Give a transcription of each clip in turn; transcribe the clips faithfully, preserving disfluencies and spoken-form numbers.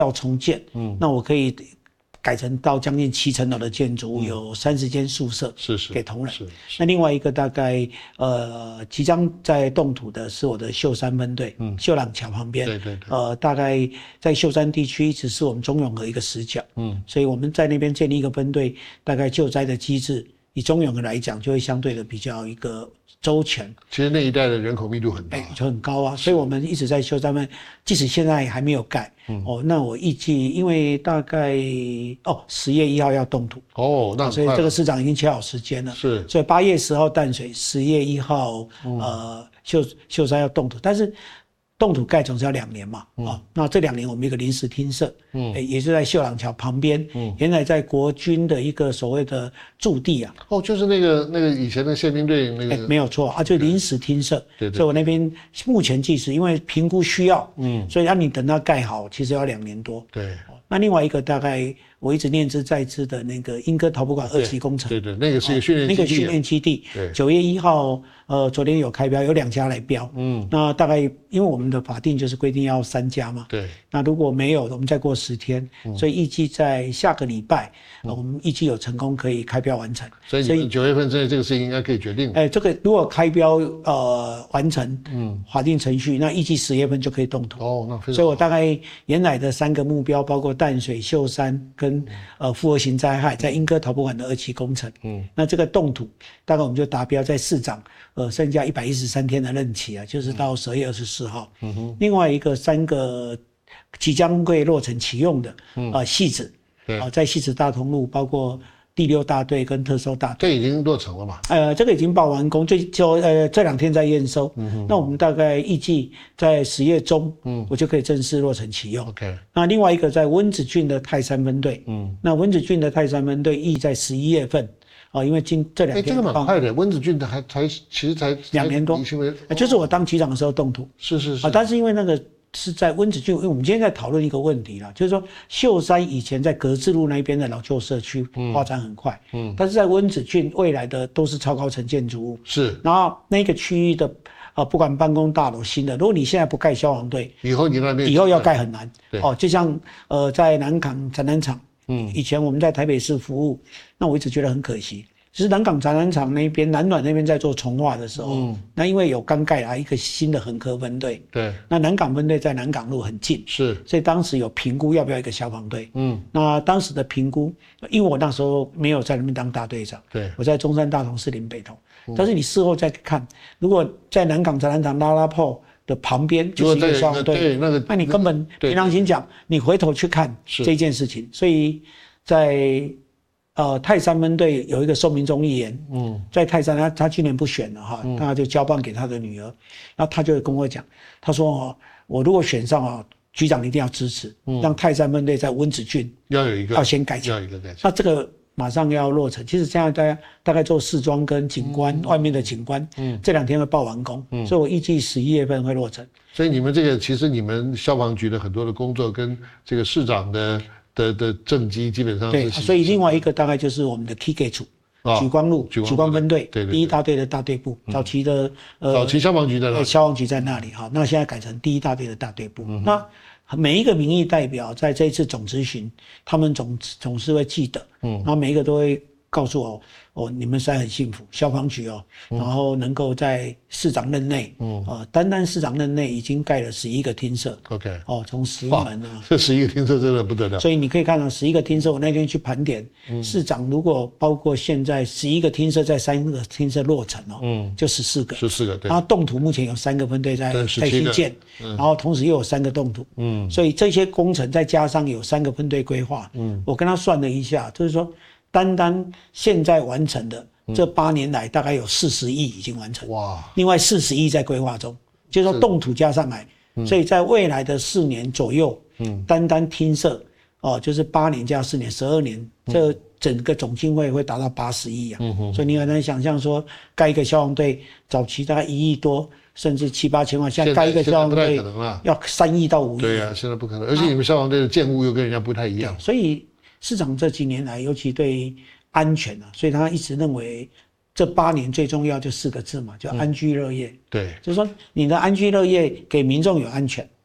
要重建，嗯，那我可以改成到将近七层楼的建筑物，嗯、有三十间宿舍， 是是给同仁。 是是那另外一个大概呃即将在动土的是我的秀山分队，嗯，秀朗桥旁边， 对对对， 呃，大概在秀山地区一直是我们中永和一个死角，嗯，所以我们在那边建立一个分队，大概救灾的机制，以中永和来讲，就会相对的比较一个周全。 其实那一带的人口密度很大， 哎、欸，就很高啊，所以我们一直在修他们，即使现在还没有盖，嗯，哦，那我预计，因为大概哦十月一号要动土， 哦，那所以这个市长已经切好时间了， 是， 所以八月十号淡水，十月一号、嗯、呃秀秀山要动土，但是动土盖总是要两年嘛，嗯、哦，那这两年我们一个临时厅舍，嗯，欸、也是在秀朗桥旁边，嗯，原来在国军的一个所谓的驻地啊， 哦，就是那个那个以前的宪兵队那个， 欸、没有错啊，就临时厅舍，对对，所以我那边目前计时，因为评估需要，嗯，所以让你等到盖好，其实要两年多， 对， 那另外一个大概我一直念之在之的那个莺歌陶博馆二期工程， 对 对, 对，那个是一个训练基地、啊哦， 那个训练基地，对，九月一号，呃，昨天有开标，有两家来标，嗯，那大概因为我们的法定就是规定要三家嘛， 对， 那如果没有，我们再过十天，嗯、所以预计在下个礼拜，嗯呃，我们预计有成功可以开标完成， 所以你九月份之内这个事情应该可以决定。 哎、欸，这个如果开标呃完成，嗯，法定程序，那预计十月份就可以动土。 哦，那非常好。 所以我大概原来的三个目标，包括淡水、秀山跟、嗯、呃复合型灾害，在莺歌陶博馆的二期工程，嗯，那这个动土大概我们就达标，在市长呃剩下一百一十三天的任期啊，就是到十二月二十四号。嗯哼。另外一个三个即将会落成启用的，嗯，呃汐止，对，啊、呃，在汐止大同路，包括第六大队跟特搜大队， 这已经落成了嘛？ 呃，这个已经报完工，最就呃这两天在验收。嗯哼，那我们大概预计在十月中，嗯，我就可以正式落成启用。 OK。 那另外一个在温子郡的泰山分队，嗯，那温子郡的泰山分队预在十一月份。哦，因为今这两天， 哎、欸，这个蛮快的。温子郡的还才其实才两年多，哦、就是我当局长的时候动土。 是是是。 啊，但是因为那个是在温子郡，因为我们今天在讨论一个问题啦，就是说秀山以前在格致路那边的老旧社区发展很快，嗯，嗯但是在温子郡未来的都是超高层建筑物， 是， 然后那个区域的呃不管办公大楼新的，如果你现在不盖消防队， 以后你那边以后要盖很难， 对， 哦，就像呃在南港展览场，嗯，以前我们在台北市服务，那我一直觉得很可惜。其实南港展览场那边、南软那边在做重划的时候，嗯，那因为有刚盖来一个新的横科分队， 对， 那南港分队在南港路很近， 是， 所以当时有评估要不要一个消防队，嗯，那当时的评估，因为我那时候没有在那边当大队长， 对， 我在中山大同市林北投，嗯，但是你事后再看，如果在南港展览场拉拉炮的旁边就是一个消防队， 对，那个， 那你根本凭良心讲，你回头去看这件事情，所以在。呃，泰山分队有一个寿民忠议员，嗯，在泰山他他今年不选了哈，嗯，他就交棒给他的女儿，然后他就跟我讲，他说哦，我如果选上啊，局长一定要支持，嗯，让泰山分队在温子郡要有一个要先改要有一个改那这个马上要落成。其实现在大家大概做试装跟景观，嗯，外面的景观，嗯，这两天会报完工，嗯，所以我预计十一月份会落成。 所以你们这个其实你们消防局的很多的工作跟这个市长的。的的政绩基本上是对，所以另外一个大概就是我们的 K K 组，哦，莒光路莒光分队， 对对对， 第一大队的大队部，嗯，早期的呃早期消防局在那里， 消防局在那里哈，那现在改成第一大队的大队部。嗯，那每一个民意代表在这一次总咨询，他们总总是会记得，嗯，然后每一个都会告诉我，哦，你们实在很幸福，消防局哦，嗯，然后能够在市长任内，嗯，呃，单单市长任内已经盖了十一个厅舍 ，OK， 哦，从石门啊， 这十一个厅舍真的不得了。 所以你可以看到十一个厅舍，我那天去盘点，嗯，市长如果包括现在十一个厅舍在三个厅舍落成哦，嗯，就十四个， 十四个，对。 然后动土目前有三个分队在在新建，嗯，然后同时又有三个动土，嗯，所以这些工程再加上有三个分队规划，嗯，我跟他算了一下，就是说。单单现在完成的这八年来，大概有四十亿已经完成。哇！另外四十亿在规划中，就是说动土加上来，嗯，所以在未来的四年左右，嗯，单单厅舍哦，就是八年加四年，十二年，嗯，这整个总经费会达到八十亿啊。嗯哼。所以你很难想象说，盖一个消防队，早期大概一亿多，甚至七八千万，现在盖一个消防队要三亿到五亿。 对啊，现在不可能，而且你们消防队的建物又跟人家不太一样， 所以。市长这几年来，尤其对安全啊，所以他一直认为这八年最重要就四个字嘛，叫安居乐业。 嗯，对， 就是说你的安居乐业给民众有安全，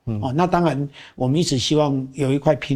哦，那当然我们一直希望有一块平